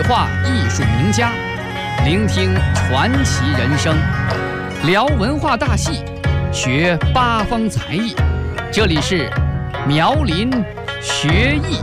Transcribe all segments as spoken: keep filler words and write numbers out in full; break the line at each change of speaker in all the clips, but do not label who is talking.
化艺术名家，聆听传奇人生，聊文化大戏，学八方才艺。这里是苗林学艺。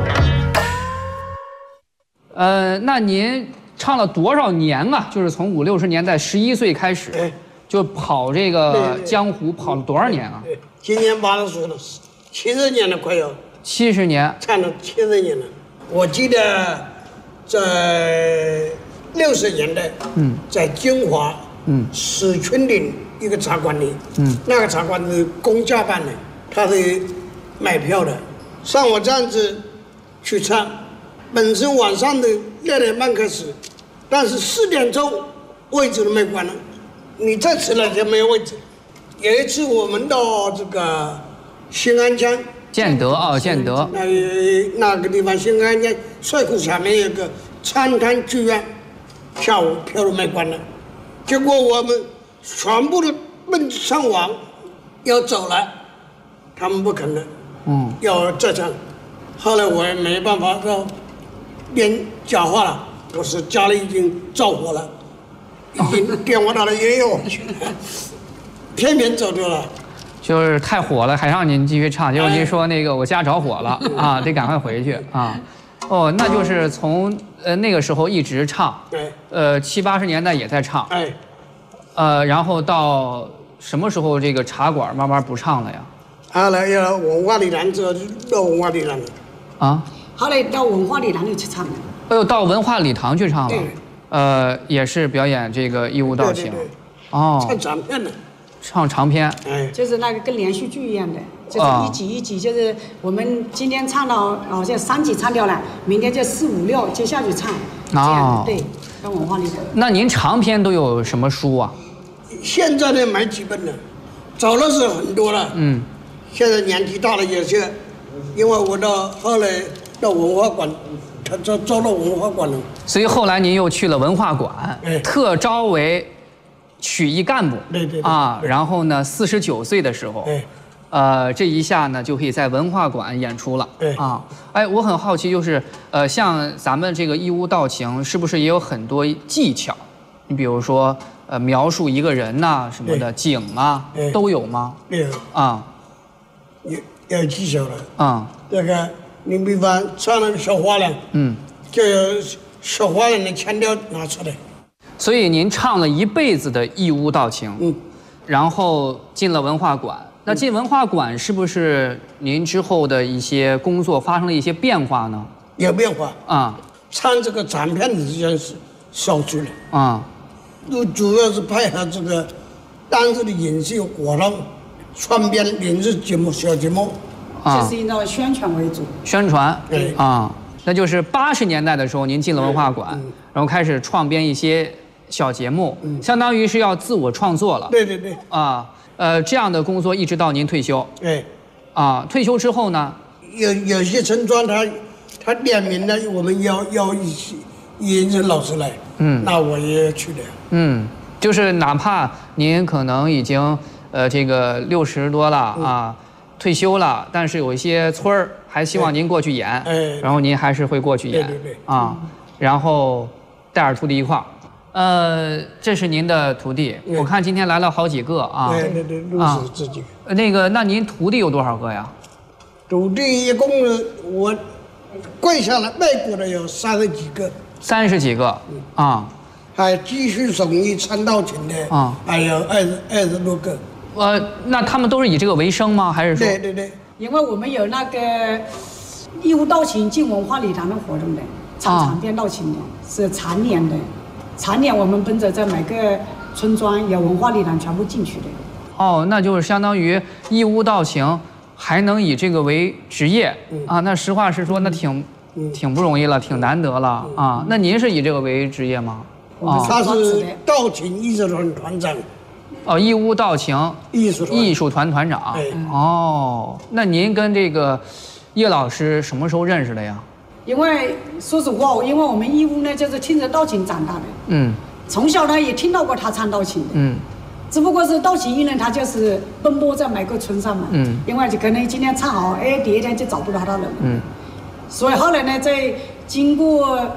呃，那您唱了多少年啊？就是从五六十年代十一岁开始，就跑这个江湖，跑了多少年啊？
今年八十岁了，七十年了，快要。
七十年，
唱了七十年了。我记得在六十年代，嗯，在金华，嗯，史群岭一个茶馆里，嗯，那个茶馆是公家办的，他是买票的，上我这样子去唱，本身晚上的六点半开始，但是四点钟位置都没关了，你再迟了就没有位置。有一次我们到这个新安江。
建德啊，建德。
那那个地方，新安江帅库下面有个餐滩剧院，下午票都没关了，结果我们全部都奔上网，要走了，他们不肯了，嗯，要再唱。后来我也没办法，要编讲话了，我是家里已经着火了，已经电话打到爷爷我去了，偏偏走掉了。
就是太火了，还让您继续唱，结果您说那个我家着火了啊，得赶快回去啊。哦，那就是从呃那个时候一直唱，呃七八十年代也在唱，哎，呃然后到什么时候这个茶馆慢慢不唱了呀？
后来要文化礼堂之后就到文化礼堂了，
啊，
后来到文化礼堂里去唱了。
哎呦，到文化礼堂去唱了，呃也是表演这个义务道情，
哦，唱长片的。
唱长篇，
哎，就是那个跟连续剧一样的，就是一集一集，就是我们今天唱到好像三集唱掉了，明天就四五六接下去唱，这样对，跟文化里头。
那您长篇都有什么书啊？
现在呢买几本了，早的是很多了，嗯，现在年纪大了有些，因为我到后来到文化馆，他招招到文化馆了，
所以后来您又去了文化馆，哎，特招为。曲艺干部，
对对
啊，然后呢，四十九岁的时候，哎，呃，这一下呢就可以在文化馆演出了，对啊，哎，我很好奇，就是呃，像咱们这个义乌道情，是不是也有很多技巧？你比如说，呃，描述一个人呐、啊、什么的景啊，都有吗？
有
啊，
有有技巧了
啊。
这个，你比方唱那个小花脸，嗯，就有小花脸的腔调拿出来。
所以您唱了一辈子的义乌道情，嗯，然后进了文化馆。那进文化馆是不是您之后的一些工作发生了一些变化呢？
有变化
啊，
唱这个长片子实际上是少去了
啊，
都主要是配合这个当时的影视活动、创编影视节目、小节目，
啊，就是以那宣传为主。
宣传，对啊，那就是八十年代的时候，您进了文化馆，然后开始创编一些。小节目，嗯，相当于是要自我创作了。
对对对。啊，
呃，这样的工作一直到您退休。
对。
啊，退休之后呢？
有有些村庄他他点名了，我们要要一起引着老师来，嗯，那我也去了。嗯，
就是哪怕您可能已经呃这个六十多了、嗯、啊，退休了，但是有一些村儿还希望您过去演，哎，然后您还是会过去演。
对对对。
啊，然后带着徒弟一块儿。呃，这是您的徒弟，我看今天来了好几个啊。
对对对，都是自己。
啊、那个，那您徒弟有多少个呀？
徒弟一共我跪下来拜过的有三十几个。
三十几个，嗯、啊。
还继续手艺唱道情的啊，还有二十二十多个。
呃，那他们都是以这个为生吗？还是说？
对对对。
因为我们有那个义乌道情进文化礼堂的活动的，唱长篇道情的，啊、是常年的。常年我们奔着在每个村庄有文化礼堂全部进去的。
哦，那就是相当于义乌道情还能以这个为职业、嗯、啊？那实话实说，那挺、嗯、挺不容易了，挺难得了、嗯、啊。那您是以这个为职业吗？
啊，他是道情艺术团团长。
哦，义乌道情
艺术
艺术团团长。哦，那您跟这个叶老师什么时候认识的呀？
因为说实话，因为我们义乌呢，就是听着道情长大的，嗯，从小呢也听到过他唱道情的，嗯，只不过是道情艺人他就是奔波在每个村上嘛，嗯，因为就可能今天唱好，哎，第二天就找不到他了，嗯，所以后来呢，在经过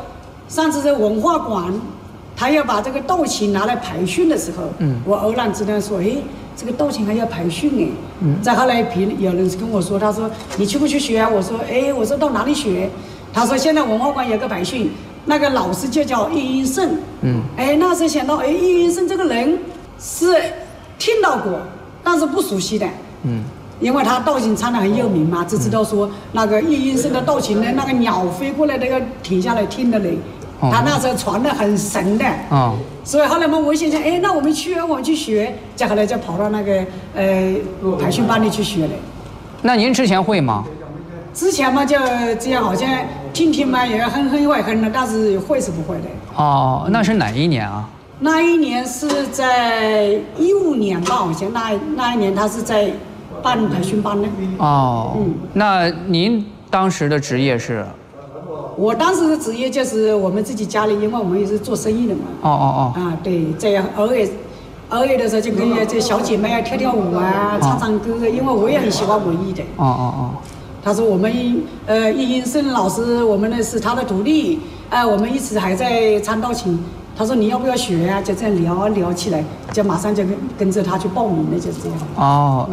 上次在文化馆，他要把这个道琴拿来培训的时候，嗯，我偶然之间说，哎，这个道琴还要培训哎，嗯，再后来别有人跟我说，他说你去不去学啊？我说，哎，我说到哪里学？他说现在文化馆有个培训，那个老师就叫易云胜，嗯，哎，那时候想到，哎，易云胜这个人是听到过，但是不熟悉的，嗯。因为他道琴唱得很有名嘛，只知道说那个易云胜的道琴呢，那个鸟飞过来那个停下来听的嘞，哦、他那时候传得很神的。啊、哦，所以后来嘛，我想想，哎，那我们去，我们去学，再后来就跑到那个呃培训班里去学了。
那您之前会吗？
之前嘛就这样，好像听听嘛也哼哼会哼的，但是会是不会的。
哦，那是哪一年啊？
那一年是在一五年吧，好像那那一年他是在。办培训班呢？
哦，嗯，那您当时的职业是？
我当时的职业就是我们自己家里，因为我们也是做生意的嘛。
哦哦哦。
啊，对，这样偶尔偶尔的时候就跟这小姐妹啊跳跳舞啊，唱唱歌，因为我也很喜欢文艺的。
哦哦哦。
他说我们呃易云胜老师，我们呢是他的徒弟，哎、呃，我们一直还在唱道琴。他说你要不要学啊？就这样聊聊起来，就马上就跟跟着他去报名了，就是这样。
哦，